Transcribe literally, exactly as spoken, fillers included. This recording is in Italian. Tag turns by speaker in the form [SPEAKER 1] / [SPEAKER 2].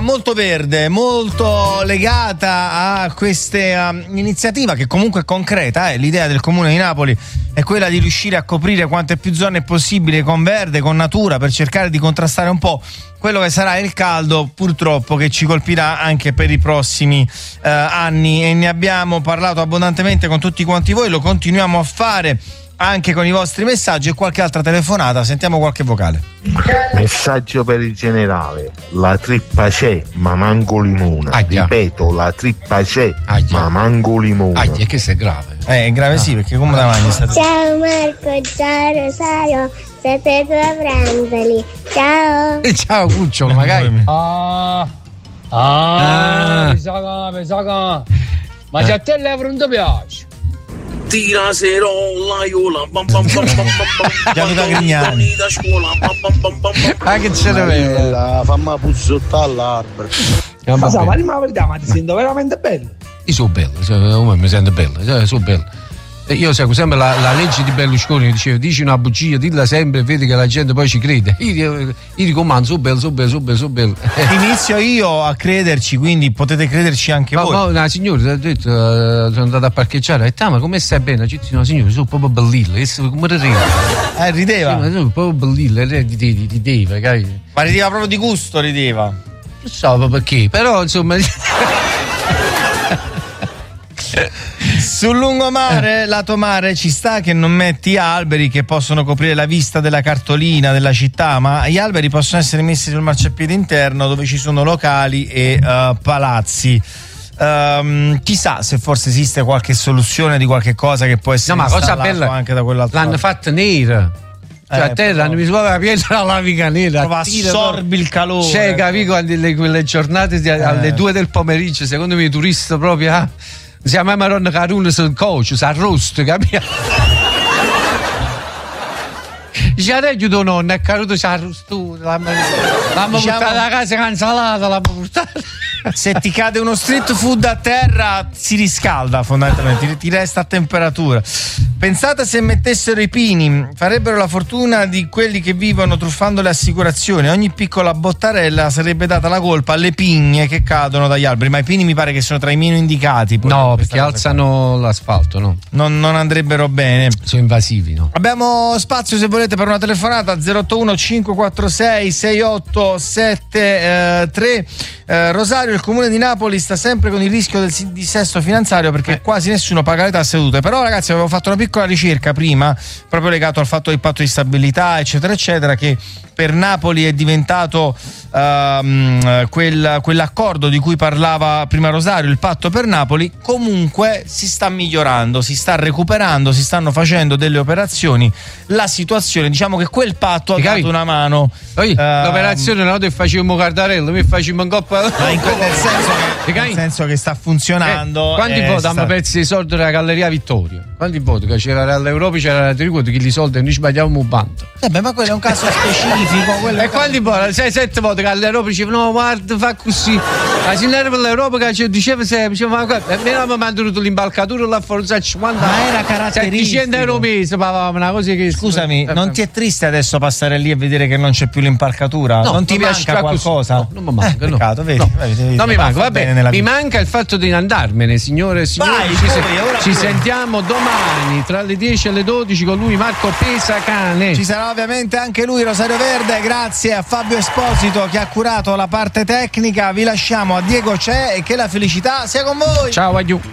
[SPEAKER 1] molto verde, molto legata a questa uh, iniziativa che comunque è concreta. Eh. L'idea del Comune di Napoli è quella di riuscire a coprire quante più zone possibile con verde, con natura, per cercare di contrastare un po' quello che sarà il caldo, purtroppo, che ci colpirà anche per i prossimi uh, anni. E ne abbiamo parlato abbondantemente con tutti quanti voi, lo continuiamo a fare anche con i vostri messaggi e qualche altra telefonata. Sentiamo qualche vocale.
[SPEAKER 2] Messaggio per il generale: la trippa c'è ma manco limone.
[SPEAKER 3] Aia.
[SPEAKER 2] Ripeto, la trippa c'è
[SPEAKER 3] Aia.
[SPEAKER 2] ma manco limone.
[SPEAKER 3] Ah, che sei grave.
[SPEAKER 1] Eh, è grave, sì, perché come la mangi sta trippa?
[SPEAKER 4] Ciao Marco, ciao Rosario, siete due Brandoli. Ciao.
[SPEAKER 3] E ciao Cucciolo, magari.
[SPEAKER 5] Ah, ah,
[SPEAKER 3] Ah.
[SPEAKER 5] mi sa che, mi sa che. Ma se a te l'euro non ti piace?
[SPEAKER 6] Tira serola iola bam bam bam bam bam
[SPEAKER 1] Gianluca Grignani.
[SPEAKER 6] da scuola bam bam bam bam bam.
[SPEAKER 3] Ah, che ce l'aveva.
[SPEAKER 2] La famma puzzotta all'albero.
[SPEAKER 3] Ma
[SPEAKER 5] sa, ma la verità, ma ti sento veramente bello.
[SPEAKER 3] io sono bello, cioè, mi sento bello, cioè, sono bello. E io seguo sempre la, la legge di Berlusconi che diceva: dici una bugia, dilla sempre e vedi che la gente poi ci crede. Io, io dico, man, sono bello, sono bello, sono bello, sono bello.
[SPEAKER 1] Inizio io a crederci, quindi potete crederci anche
[SPEAKER 3] Ma,
[SPEAKER 1] voi.
[SPEAKER 3] ma una signora ha detto, uh, sono andato a parcheggiare, ha detto: ah, ma come stai bene? Ci dice, no signore, sono proprio bellilla, e se- come rideva?
[SPEAKER 1] Eh, rideva.
[SPEAKER 3] Sì, ma sono proprio bellilla, rideva, rideva, capi?
[SPEAKER 1] Ma rideva proprio di gusto, rideva.
[SPEAKER 3] Non so perché, però insomma.
[SPEAKER 1] Sul lungomare, lato mare, ci sta che non metti alberi che possono coprire la vista della cartolina della città, ma gli alberi possono essere messi sul marciapiede interno dove ci sono locali e uh, palazzi. Um, chissà se forse esiste qualche soluzione di qualche cosa che può essere
[SPEAKER 3] No, ma cosa
[SPEAKER 1] installato
[SPEAKER 3] bella,
[SPEAKER 1] anche da quell'altro
[SPEAKER 3] l'hanno
[SPEAKER 1] lato.
[SPEAKER 3] fatta nera. Cioè
[SPEAKER 1] Eh,
[SPEAKER 3] a terra hanno misurato la pietra lavica nera.
[SPEAKER 1] Proprio assorbi il calore.
[SPEAKER 3] Cioè, capi, quando le- quelle giornate di- alle due del pomeriggio, secondo me i turisti proprio ah, siamo a Maronna Caruna sul coach, si arrosto, capi? Dice adesso tuo nonno è caduto, si arrosto, l'hanno
[SPEAKER 1] Diciamo-
[SPEAKER 3] portata a casa cancellata, l'hanno portata.
[SPEAKER 1] Se ti cade uno street food a terra si riscalda fondamentalmente, ti, ti resta a temperatura. Pensate se mettessero i pini, farebbero la fortuna di quelli che vivono truffando le assicurazioni. Ogni piccola bottarella sarebbe data la colpa alle pigne che cadono dagli alberi, ma i pini mi pare che sono tra i meno indicati.
[SPEAKER 3] No, perché alzano l'asfalto, no?
[SPEAKER 1] Non, non andrebbero bene.
[SPEAKER 3] Sono invasivi, no?
[SPEAKER 1] Abbiamo spazio se volete per una telefonata zero otto uno cinque quattro sei sei otto sette tre. eh, Rosario, il Comune di Napoli sta sempre con il rischio del si- dissesto finanziario perché
[SPEAKER 3] Eh.
[SPEAKER 1] quasi nessuno paga le tasse dovute. Però ragazzi, avevo fatto una piccola ricerca prima proprio legato al fatto del patto di stabilità eccetera eccetera, che per Napoli è diventato ehm, quel, quell'accordo di cui parlava prima Rosario, il patto per Napoli. Comunque si sta migliorando, si sta recuperando, si stanno facendo delle operazioni. La situazione, diciamo che quel patto ha
[SPEAKER 3] Ti
[SPEAKER 1] dato
[SPEAKER 3] capi?
[SPEAKER 1] una mano.
[SPEAKER 3] Poi
[SPEAKER 1] Ehm,
[SPEAKER 3] l'operazione una volta facevamo Cardarello, mi facevamo un coppa.
[SPEAKER 1] ma in quel- nel senso che, nel senso che sta funzionando.
[SPEAKER 3] Eh, quanti
[SPEAKER 1] eh,
[SPEAKER 3] voti
[SPEAKER 1] sta-
[SPEAKER 3] hanno perso i soldi della Galleria Vittorio? Quanti voti? Che c'era all'Europa, c'era ti ricordi che i soldi noi sbagliavamo un bando.
[SPEAKER 1] Eh beh, ma quello è un caso specifico. quello è
[SPEAKER 3] E
[SPEAKER 1] un
[SPEAKER 3] quanti voti? sei sette voti che all'Europa dicevano no guarda fa così. La signora per l'Europa che ci diceva se diceva ma guarda, e noi abbiamo mantenuto l'imbalcatura là fuori cinquanta.
[SPEAKER 1] Ma era caratteristico.
[SPEAKER 3] settecento euro mese pagavamo una cosa che
[SPEAKER 1] Scusami,
[SPEAKER 3] eh,
[SPEAKER 1] non ti è triste adesso passare lì e vedere che non c'è più l'impalcatura?
[SPEAKER 3] No,
[SPEAKER 1] non ti
[SPEAKER 3] mi piace
[SPEAKER 1] manca
[SPEAKER 3] così.
[SPEAKER 1] qualcosa?
[SPEAKER 3] No, non mi manca,
[SPEAKER 1] Eh,
[SPEAKER 3] no.
[SPEAKER 1] peccato, vedi?
[SPEAKER 3] No,
[SPEAKER 1] vedi, vedi,
[SPEAKER 3] non mi
[SPEAKER 1] va-
[SPEAKER 3] manca,
[SPEAKER 1] va
[SPEAKER 3] vabbè,
[SPEAKER 1] bene nella
[SPEAKER 3] mi
[SPEAKER 1] vita.
[SPEAKER 3] manca il fatto di andarmene, signore e signori.
[SPEAKER 1] Vai,
[SPEAKER 3] ci,
[SPEAKER 1] pure, ora
[SPEAKER 3] ci
[SPEAKER 1] pure.
[SPEAKER 3] sentiamo domani tra le dieci e le dodici con lui Marco Pesacane.
[SPEAKER 1] Ci sarà ovviamente anche lui, Rosario Verde. Grazie a Fabio Esposito che ha curato la parte tecnica. Vi lasciamo a Diego C'è e che la felicità sia con voi.
[SPEAKER 3] Ciao, adieu.